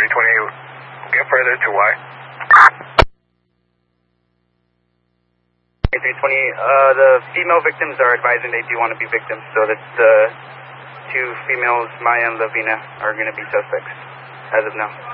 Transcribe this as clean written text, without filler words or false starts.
320, get further to Y. 320, the female victims are advising they do want to be victims, so that the two females, Maya and Lavina, are going to be suspects as of now.